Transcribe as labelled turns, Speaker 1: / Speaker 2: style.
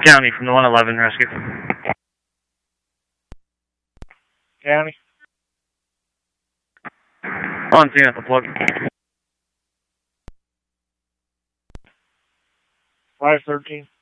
Speaker 1: County from the 111 rescue.
Speaker 2: County.
Speaker 1: On scene at the plug.
Speaker 2: 513.